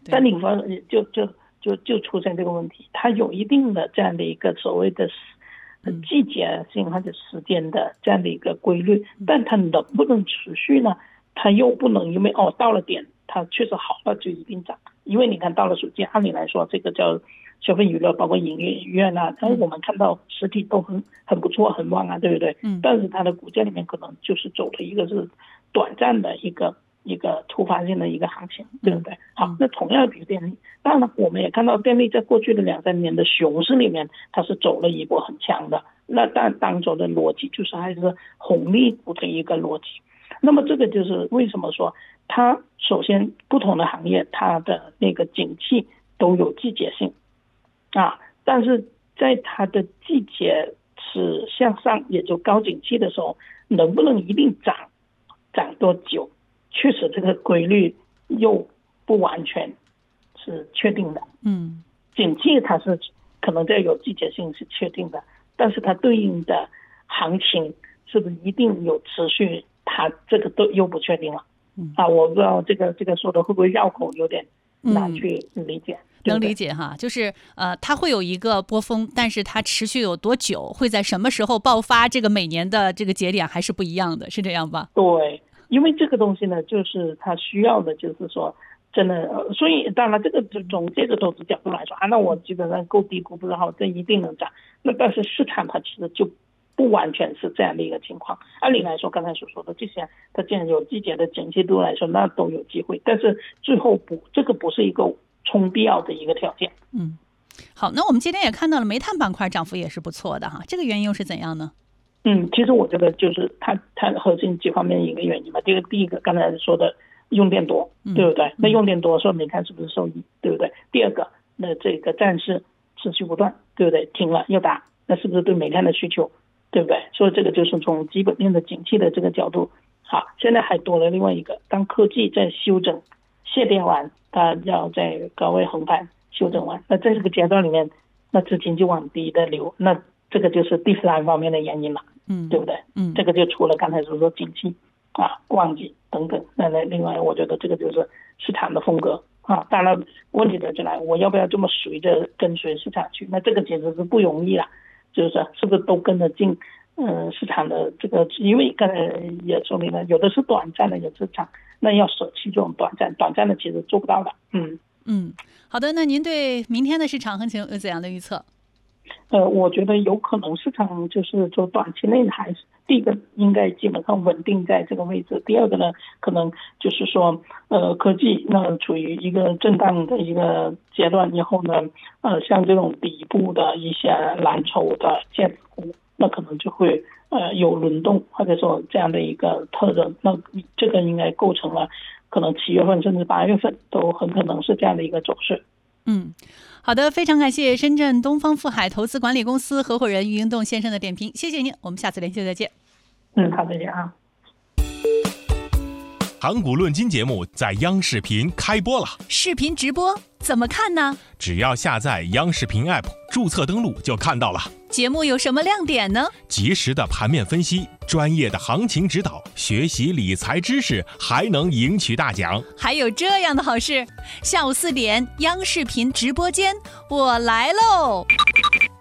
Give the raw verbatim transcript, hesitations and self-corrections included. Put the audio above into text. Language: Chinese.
但你发就就就就出现这个问题，它有一定的这样的一个所谓的季节性或者时间的这样的一个规律，但它能不能持续呢？它又不能因为哦到了点它确实好了就一定涨，因为你看到了暑假，按理来说这个叫消费娱乐，包括影院啊，但是我们看到实体都很很不错，很旺啊，对不对？嗯。但是它的股价里面可能就是走了一个是短暂的一个一个突发性的一个行情，对不对？好，那同样比如电力，当然了，我们也看到电力在过去的两三年的熊市里面，它是走了一波很强的。那但当中的逻辑就是还是红利股的一个逻辑。那么这个就是为什么说它首先不同的行业它的那个景气都有季节性啊，但是在它的季节是向上，也就高景气的时候，能不能一定涨，涨多久，确实这个规律又不完全是确定的。嗯，景气它是可能这有季节性是确定的，但是它对应的行情是不是一定有持续，它这个都又不确定了。嗯啊，我不知道这个这个说的会不会绕口，有点难去理解。嗯， 能理解哈，就是呃，它会有一个波峰，但是它持续有多久，会在什么时候爆发，这个每年的这个节点还是不一样的，是这样吧？ 对，因为这个东西呢，就是它需要的，就是说真的，呃、所以当然这个从这个投资角度来说啊，那我基本上够低估不知道这一定能涨，那但是市场它其实就不完全是这样的一个情况。按理来说，刚才所说的这些，它既然有季节的景气度来说，那都有机会，但是最后不，这个不是一个冲必要的一个条件。 嗯，好，那我们今天也看到了煤炭板块涨幅也是不错的哈，这个原因又是怎样呢？ 嗯，其实我觉得就是它它核心几方面一个原因吧。这个第一个刚才说的用电多，对不对？嗯、那用电多，说煤炭是不是受益，对不对？第二个，那这个战事持续不断，对不对？停了又打，那是不是对煤炭的需求，对不对？所以这个就是从基本面的景气的这个角度。好，现在还多了另外一个，当科技在修整卸电完，它要在高位横盘修整完，那在这个阶段里面，那资金就往低的流，那这个就是第三方面的原因了，嗯，对不对？嗯，这个就除了刚才所说景气啊、旺季等等，那那另外我觉得这个就是市场的风格啊。当然问题在这来，我要不要这么随着跟随市场去？那这个其实是不容易啦，就是是不是都跟得进？嗯，市场的这个，因为刚才也说明了，有的是短暂的，有市场，那要舍弃这种短暂，短暂的其实做不到的。嗯嗯，好的，那您对明天的市场行情有怎样的预测？ 呃，我觉得有可能市场就是说短期内还是第一个应该基本上稳定在这个位置，第二个呢，可能就是说呃科技那处于一个震荡的一个阶段以后呢，呃像这种底部的一些蓝筹的建股，那可能就会呃有轮动或者说这样的一个特征，那这个应该构成了可能七月份甚至八月份都很可能是这样的一个走势。 嗯，好的，非常感谢深圳东方富海投资管理公司合伙人于英栋先生的点评，谢谢您，我们下次连线再见。 嗯，好，再见啊。 谈股论金节目在央视频开播了， 视频直播怎么看呢？ 只要下载央视频 App， 注册登录就看到了。 节目有什么亮点呢？ 及时的盘面分析，专业的行情指导，学习理财知识，还能赢取大奖。 还有这样的好事，下午四点，央视频直播间，我来喽！